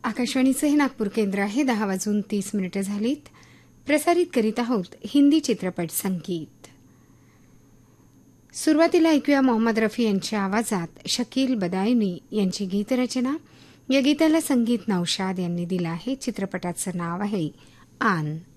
आकाशवाणीचे हे नागपूर केंद्र आहे. 10:30 झालीत. प्रसारित करीत आहोत हिंदी चित्रपट संगीत. सुरुवातीला ऐकूया मोहम्मद रफी यांच्या आवाजात शकील बदायुनी यांची गीतरचना. या गीताला संगीत नौशाद यांनी दिलं आहे. चित्रपटाचं नाव आहे आन.